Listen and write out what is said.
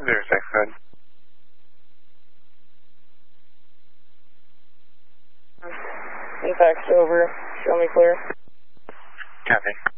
There's X-Fed. Impact over. Show me clear. Copy.